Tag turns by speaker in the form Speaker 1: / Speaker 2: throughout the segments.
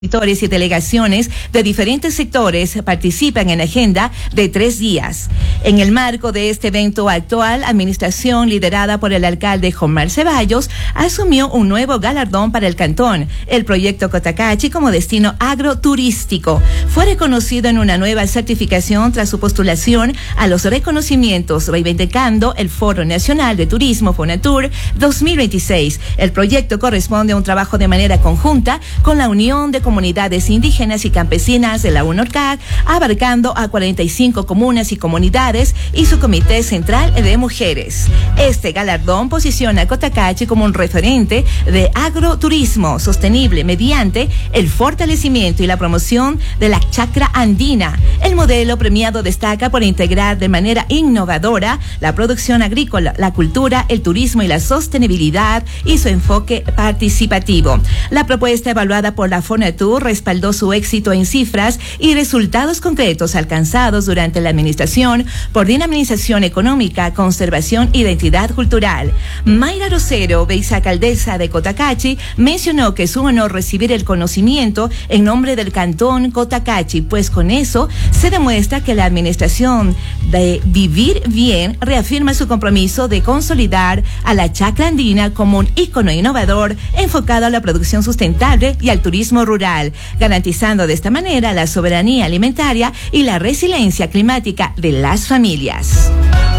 Speaker 1: Expositores y delegaciones de diferentes sectores participan en la agenda de 3 días. En el marco de este evento actual, administración liderada por el alcalde Jomar Ceballos asumió un nuevo galardón para el cantón, el proyecto Cotacachi como destino agroturístico. Fue reconocido en una nueva certificación tras su postulación a los reconocimientos, reivindicando el Foro Nacional de Turismo Fonatur 2026. El proyecto corresponde a un trabajo de manera conjunta con la Unión de Comunidades Indígenas y Campesinas de la UNORCAC, abarcando a 45 comunas y comunidades y su Comité Central de Mujeres. Este galardón posiciona a Cotacachi como un referente de agroturismo sostenible mediante el fortalecimiento y la promoción de la chacra andina. El modelo premiado destaca por integrar de manera innovadora la producción agrícola, la cultura, el turismo y la sostenibilidad y su enfoque participativo. La propuesta evaluada por la Fonatur respaldó su éxito en cifras y resultados concretos alcanzados durante la administración por dinamización económica, conservación e identidad cultural. Mayra Rosero, vicealcaldesa de Cotacachi, mencionó que es un honor recibir el conocimiento en nombre del cantón Cotacachi, pues con eso se demuestra que la administración de Vivir Bien reafirma su compromiso de consolidar a la chacra andina como un ícono innovador enfocado a la producción sustentable y al turismo rural, garantizando de esta manera la soberanía alimentaria y la resiliencia climática de las familias.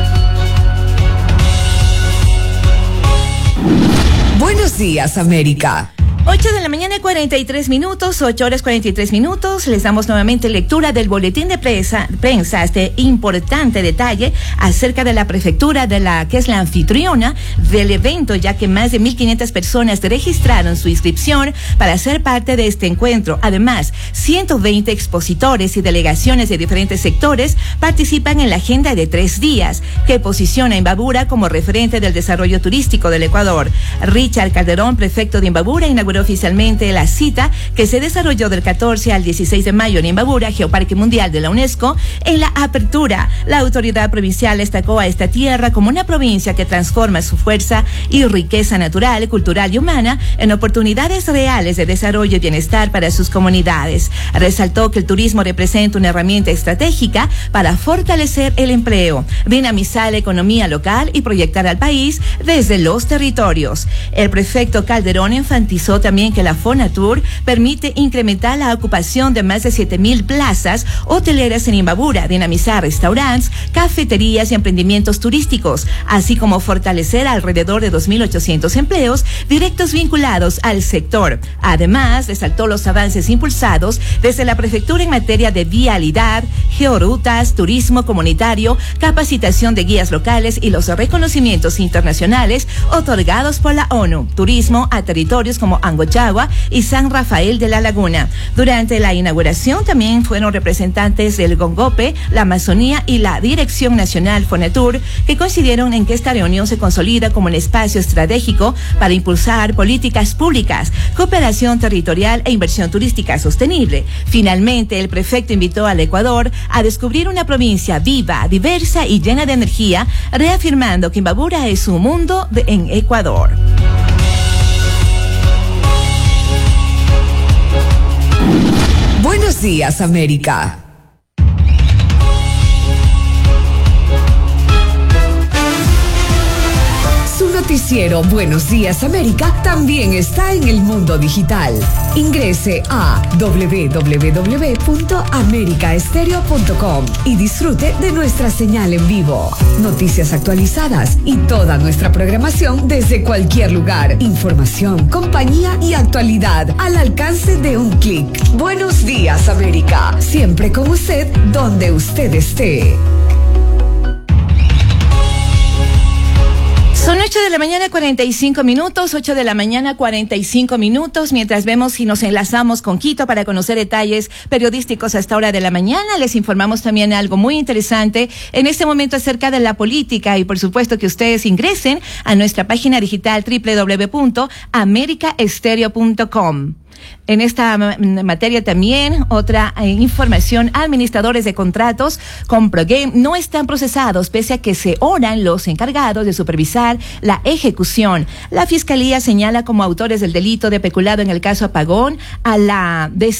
Speaker 2: Buenos días, América.
Speaker 1: 8 de la mañana, 43 minutos, 8 horas 43 minutos. Les damos nuevamente lectura del boletín de prensa, este importante detalle acerca de la prefectura que es la anfitriona del evento, ya que más de 1,500 personas registraron su inscripción para ser parte de este encuentro. Además, 120 expositores y delegaciones de diferentes sectores participan en la agenda de 3 días, que posiciona a Imbabura como referente del desarrollo turístico del Ecuador. Richard Calderón, prefecto de Imbabura, inauguró oficialmente la cita que se desarrolló del 14 al 16 de mayo en Imbabura, Geoparque Mundial de la UNESCO. En la apertura, la autoridad provincial destacó a esta tierra como una provincia que transforma su fuerza y riqueza natural, cultural y humana en oportunidades reales de desarrollo y bienestar para sus comunidades. Resaltó que el turismo representa una herramienta estratégica para fortalecer el empleo, dinamizar la economía local y proyectar al país desde los territorios. El prefecto Calderón enfatizó también que la Fonatur permite incrementar la ocupación de más de 7,000 plazas hoteleras en Imbabura, dinamizar restaurantes, cafeterías y emprendimientos turísticos, así como fortalecer alrededor de 2,800 empleos directos vinculados al sector. Además, resaltó los avances impulsados desde la prefectura en materia de vialidad, georutas, turismo comunitario, capacitación de guías locales y los reconocimientos internacionales otorgados por la ONU, turismo a territorios como Angochagua y San Rafael de la Laguna. Durante la inauguración también fueron representantes del Gongope, la Amazonía y la Dirección Nacional Fonatur, que coincidieron en que esta reunión se consolida como un espacio estratégico para impulsar políticas públicas, cooperación territorial e inversión turística sostenible. Finalmente, el prefecto invitó al Ecuador a descubrir una provincia viva, diversa y llena de energía, reafirmando que Imbabura es un mundo en Ecuador.
Speaker 2: Buenos días, América. Su noticiero Buenos Días América también está en el mundo digital. Ingrese a www.americaestereo.com y disfrute de nuestra señal en vivo, noticias actualizadas y toda nuestra programación desde cualquier lugar. Información, compañía y actualidad al alcance de un clic. Buenos días, América. Siempre con usted, donde usted esté.
Speaker 1: Son 8 de la mañana 45 minutos, 8 de la mañana 45 minutos, mientras vemos si nos enlazamos con Quito para conocer detalles periodísticos a esta hora de la mañana. Les informamos también algo muy interesante en este momento acerca de la política y por supuesto que ustedes ingresen a nuestra página digital www.americaestereo.com. En esta materia también, otra información, administradores de contratos con ProGame no están procesados pese a que se oran los encargados de supervisar la ejecución. La Fiscalía señala como autores del delito de peculado en el caso Apagón a la